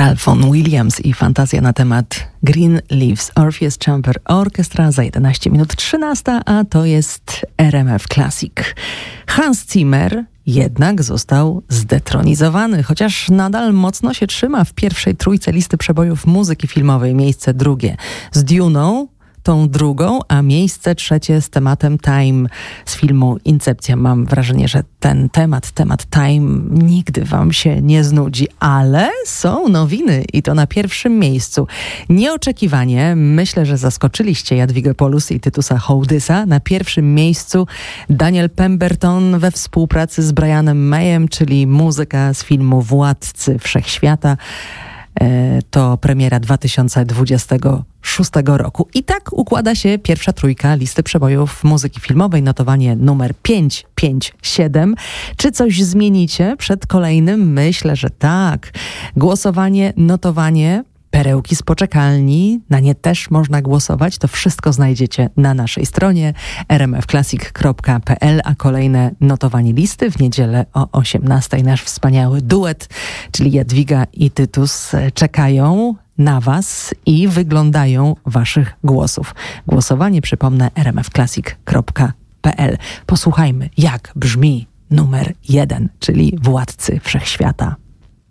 Alfon Williams i fantazja na temat Green Leaves Orpheus Chamber Orchestra za 11 minut 13, a to jest RMF Classic. Hans Zimmer jednak został zdetronizowany, chociaż nadal mocno się trzyma w pierwszej trójce listy przebojów muzyki filmowej, miejsce drugie z Duną, tą drugą, a miejsce trzecie z tematem Time z filmu Incepcja. Mam wrażenie, że ten temat Time nigdy wam się nie znudzi, ale są nowiny i to na pierwszym miejscu. Nieoczekiwanie, myślę, że zaskoczyliście Jadwigę Polus i Tytusa Hołdysa. Na pierwszym miejscu Daniel Pemberton we współpracy z Brianem Mayem, czyli muzyka z filmu Władcy Wszechświata. To premiera 2026 roku. I tak układa się pierwsza trójka listy przebojów muzyki filmowej, notowanie numer 557. Czy coś zmienicie przed kolejnym? Myślę, że tak. Głosowanie, notowanie, perełki z poczekalni, na nie też można głosować. To wszystko znajdziecie na naszej stronie rmfclassic.pl, a kolejne notowanie listy w niedzielę o 18:00. Nasz wspaniały duet, czyli Jadwiga i Tytus, czekają na was i wyglądają waszych głosów. Głosowanie, przypomnę, rmfclassic.pl. Posłuchajmy, jak brzmi numer 1, czyli Władcy Wszechświata.